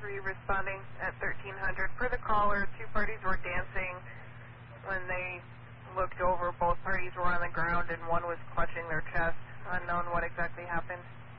3 responding at 1300. Per the caller, 2 parties were dancing. When they looked over, both parties were on the ground and one was clutching their chest. Unknown what exactly happened.